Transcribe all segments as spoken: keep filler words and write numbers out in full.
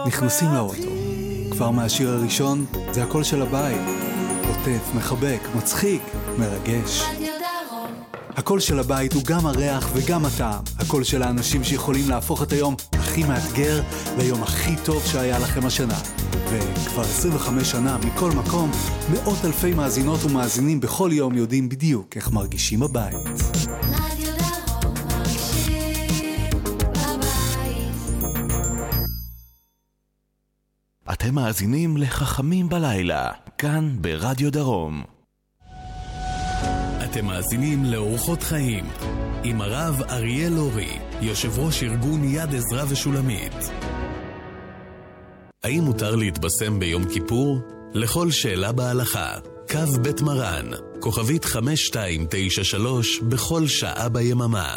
נכנסים לאוטו. כבר מהשיר הראשון זה הקול של הבית. עוטף, מחבק, מצחיק, מרגש. הקול של הבית הוא גם הריח וגם הטעם. הקול של האנשים שיכולים להפוך את היום הכי מאתגר ליום הכי טוב שהיה לכם השנה. וכבר עשרים וחמש שנה מכל מקום, מאות אלפי מאזינות ומאזינים בכל יום יודעים בדיוק איך מרגישים בבית. אתם מאזינים לחכמים בלילה, כאן ברדיו דרום. אתם מאזינים לאורחות חיים, עם הרב אריאל אורי, יושב ראש ארגון יד עזרא ושולמית. האם מותר להתבשם ביום כיפור? לכל שאלה בהלכה, קו בית מרן, כוכבית חמש שתיים תשע שלוש, בכל שעה ביממה.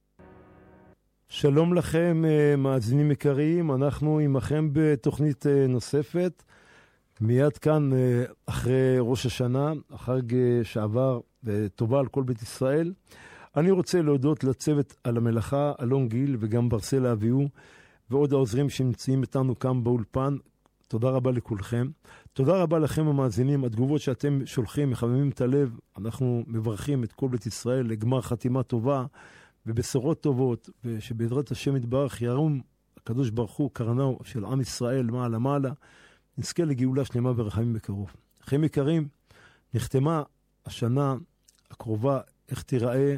שלום לכם מאזינים יקרים, אנחנו עמכם בתוכנית נוספת, מיד כאן אחרי ראש השנה, החג שעבר וטובה על כל בית ישראל. אני רוצה להודות לצוות על המלאכה, אלון גיל וגם ברסלה אביהו, ועוד העוזרים שנמצאים איתנו כאן באולפן. תודה רבה לכולכם. תודה רבה לכם המאזינים, התגובות שאתם שולחים מחממים את הלב. אנחנו מברכים את כל בית ישראל לגמר חתימה טובה, ובשורות טובות, ושבעזרת השם יתברך ירום הקדוש ברוך הוא קרנו של עם ישראל מעלה מעלה, נזכה לגאולה שלמה ורחמים בקרוב. אחים יקרים, נחתמה השנה הקרובה, איך תיראה,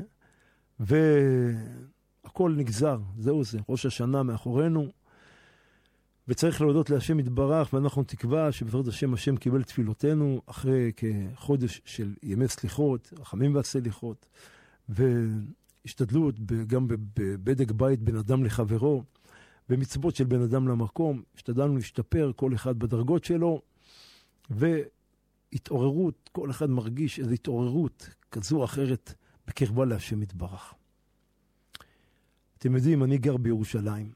והכל נגזר, זהו זה, ראש השנה מאחורינו, וצריך להודות להשם יתברך, ואנחנו תקווה שבעזרת השם השם קיבל תפילותינו, אחרי כחודש של ימי סליחות, רחמים והסליחות, ו... השתדלות גם בבדק בית בין אדם לחברו, במצוות של בן אדם למקום, השתדלנו להשתפר כל אחד בדרגות שלו, והתעוררות, כל אחד מרגיש איזו התעוררות כזו או אחרת בקרבה להשם יתברך. אתם יודעים, אני גר בירושלים,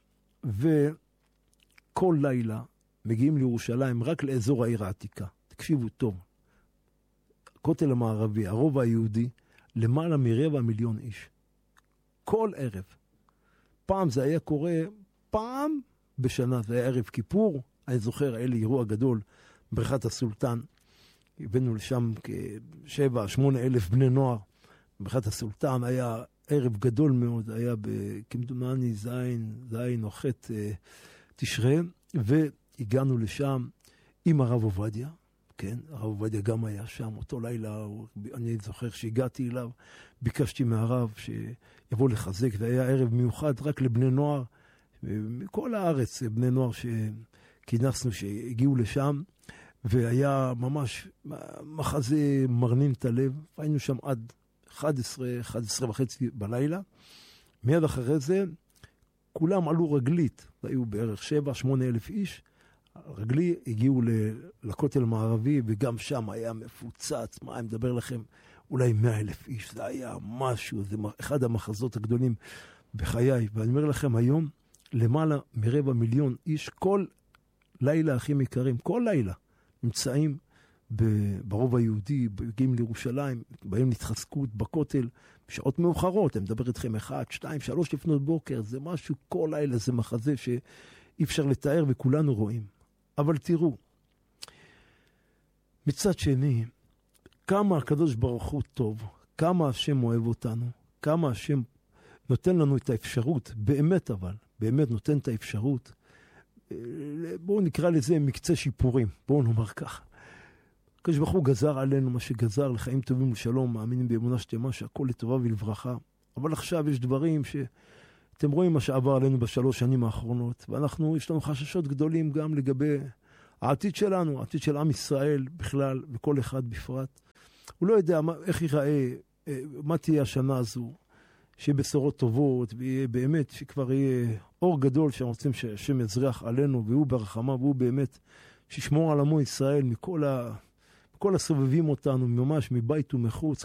וכל לילה מגיעים לירושלים רק לאזור העיר העתיקה. תקשיבו טוב, הכותל המערבי, הרובע היהודי, למעלה מרבע מיליון איש. כל ערב. פעם זה היה קורה, פעם בשנה, זה היה ערב כיפור, אני זוכר, היה לי אירוע גדול, בריכת הסולטן, הבאנו לשם כשבע, שמונה אלף בני נוער, בריכת הסולטן היה ערב גדול מאוד, היה כמדומני זין, זין או חטא תשרה, והגענו לשם עם הרב עובדיה, כן, הרב עובדיה גם היה שם, אותו לילה, אני זוכר שהגעתי אליו, ביקשתי מהרב שיבוא לחזק, והיה ערב מיוחד רק לבני נוער, מכל הארץ, בני נוער שכינסנו שהגיעו לשם, והיה ממש מחזה מרנין את הלב, היינו שם עד אחת עשרה, אחת עשרה וחצי בלילה, מיד אחרי זה, כולם עלו רגלית, היו בערך שבע, שמונה אלף איש, רגלי הגיעו לכותל המערבי, וגם שם היה מפוצץ, מה אני מדבר לכם, אולי מאה אלף איש, זה היה משהו, זה אחד המחזות הגדולים בחיי, ואני אומר לכם היום, למעלה מרבע מיליון איש, כל לילה הכי יקרים, כל לילה, נמצאים ברובע היהודי, מגיעים לירושלים, באים להתחזקות בכותל, בשעות מאוחרות, אני מדבר איתכם אחד, שתיים, שלוש לפנות בוקר, זה משהו, כל לילה זה מחזה שאי אפשר לתאר וכולנו רואים. אבל תראו, מצד שני, כמה הקדוש ברוך הוא טוב, כמה השם אוהב אותנו, כמה השם נותן לנו את האפשרות, באמת אבל, באמת נותן את האפשרות, בואו נקרא לזה מקצה שיפורים, בואו נאמר ככה. הקדוש ברוך הוא גזר עלינו מה שגזר, לחיים טובים ולשלום, מאמינים באמונה שלמה שהכל לטובה ולברכה, אבל עכשיו יש דברים ש... אתם רואים מה שעבר עלינו בשלוש שנים האחרונות, ואנחנו, יש לנו חששות גדולים גם לגבי העתיד שלנו, העתיד של עם ישראל בכלל, וכל אחד בפרט. הוא לא יודע מה, איך ייראה, מה תהיה השנה הזו, שיהיה בשורות טובות, ויהיה באמת, שכבר יהיה אור גדול שרוצים שהשם יזרח עלינו, והוא ברחמה, והוא באמת, שישמור על עמו ישראל מכל, ה, מכל הסובבים אותנו, ממש מבית ומחוץ,